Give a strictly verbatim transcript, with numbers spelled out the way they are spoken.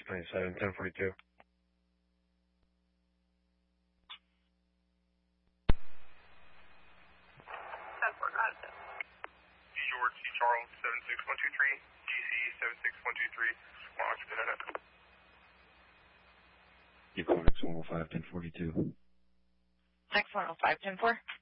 ninety-seven, ten forty-two. George C. Charles, seven six one two three, G C seven six one two three, launch internet. Equinox one oh five, ten forty-two. X one oh five, ten four.